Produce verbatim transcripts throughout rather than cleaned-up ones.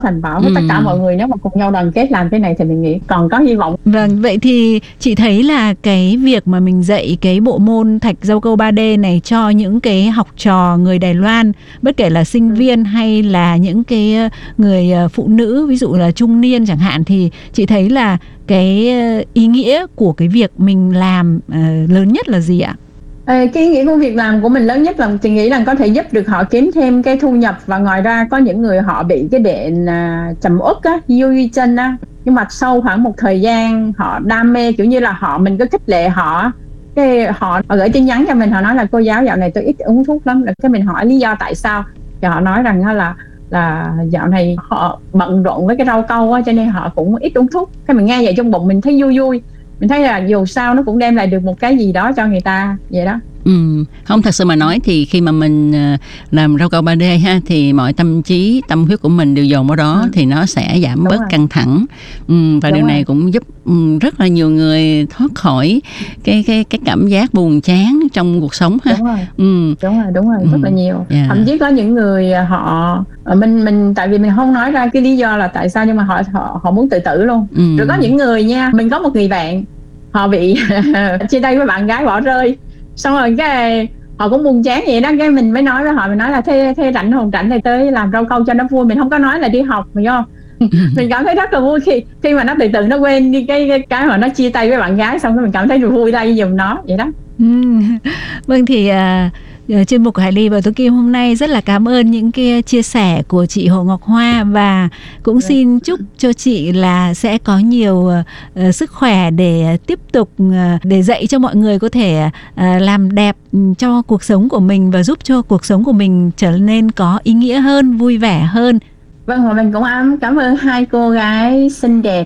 thành bảo với tất cả mọi người nếu mà cùng nhau đoàn kết làm cái này thì mình nghĩ còn có hy vọng. Vâng, vậy thì chị thấy là cái việc mà mình dạy cái bộ môn thạch rau câu ba D này cho những cái học trò người Đài Loan, bất kể là sinh viên hay là những cái người phụ nữ, ví dụ là trung niên chẳng hạn, thì chị thấy là cái ý nghĩa của cái việc mình làm uh, lớn nhất là gì ạ? Cái ý nghĩa của việc làm của mình lớn nhất là chị nghĩ là có thể giúp được họ kiếm thêm cái thu nhập. Và ngoài ra có những người họ bị cái bệnh à, trầm uất á, dư chân á, nhưng mà sau khoảng một thời gian họ đam mê, kiểu như là họ mình cứ khích lệ họ, cái họ, họ gửi tin nhắn cho mình, họ nói là cô giáo dạo này tôi ít uống thuốc lắm, là cái mình hỏi lý do tại sao, thì họ nói rằng là là dạo này họ bận rộn với cái rau câu á, cho nên họ cũng ít uống thuốc. Cái mình nghe vậy trong bụng mình thấy vui vui, mình thấy là dù sao nó cũng đem lại được một cái gì đó cho người ta vậy đó. Ừ, không, thật sự mà nói thì khi mà mình làm rau câu ba D ha, thì mọi tâm trí, tâm huyết của mình đều dồn vào đó, ừ. thì nó sẽ giảm Đúng bớt rồi. căng thẳng. Ừ, và Đúng điều rồi. này cũng giúp um, rất là nhiều người thoát khỏi cái cái cái cảm giác buồn chán trong cuộc sống ha. Đúng rồi. Ừ. Đúng rồi, đúng rồi, rất ừ. là nhiều. Yeah. Thậm chí có những người họ mình mình tại vì mình không nói ra cái lý do là tại sao, nhưng mà họ họ, họ muốn tự tử luôn. Ừ. Rồi có những người nha, mình có một người bạn họ bị chia tay với bạn gái, bỏ rơi, xong rồi cái họ cũng buồn chán vậy đó, cái mình mới nói với họ, mình nói là thế thế rảnh hồn rảnh thì tới làm rau câu cho nó vui, mình không có nói là đi học, hiểu không? Mình cảm thấy rất là vui khi khi mà nó từ từ nó quên đi cái cái cái mà nó chia tay với bạn gái, xong rồi mình cảm thấy vui tay giùm nó vậy đó. Ừ. Vâng, thì uh, chuyên mục của Hải Ly và Tố Kim hôm nay rất là cảm ơn những cái chia sẻ của chị Hồ Ngọc Hoa, và cũng ừ. xin chúc cho chị là sẽ có nhiều uh, sức khỏe để tiếp tục uh, để dạy cho mọi người có thể uh, làm đẹp cho cuộc sống của mình và giúp cho cuộc sống của mình trở nên có ý nghĩa hơn, vui vẻ hơn. Vâng, và mình cũng cảm ơn hai cô gái xinh đẹp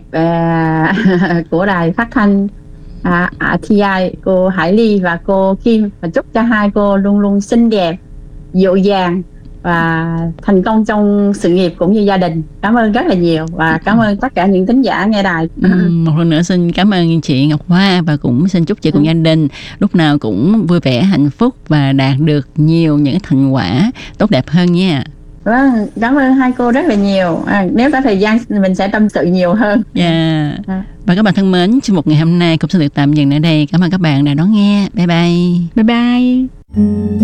uh, của đài phát thanh À, à, tê i, cô Hải Ly và cô Kim, và chúc cho hai cô luôn luôn xinh đẹp, dịu dàng và thành công trong sự nghiệp cũng như gia đình. Cảm ơn rất là nhiều và cảm ơn tất cả những thính giả nghe đài. Ừ, một lần nữa xin cảm ơn chị Ngọc Hoa, và cũng xin chúc chị cùng gia đình lúc nào cũng vui vẻ, hạnh phúc và đạt được nhiều những thành quả tốt đẹp hơn nha. Vâng, cảm ơn hai cô rất là nhiều. À, nếu có thời gian mình sẽ tâm sự nhiều hơn. Dạ. Yeah. À. Và các bạn thân mến, chương mục ngày hôm nay cũng xin được tạm dừng ở đây. Cảm ơn các bạn đã đón nghe. Bye bye. Bye bye.